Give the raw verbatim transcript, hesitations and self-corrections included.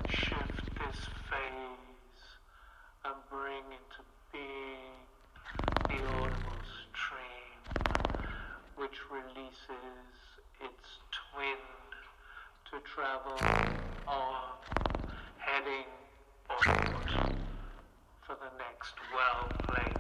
shift this phase and bring into being the audible stream, which releases its twin to travel on, heading onward for the next well-placed